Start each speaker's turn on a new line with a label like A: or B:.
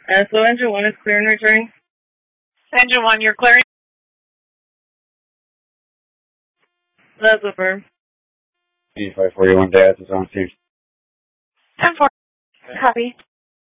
A: So engine 1 is clear and returning.
B: Engine 1, you're clearing.
A: That's affirmed.
C: D541 Dad is on scene.
B: 10-4. Copy.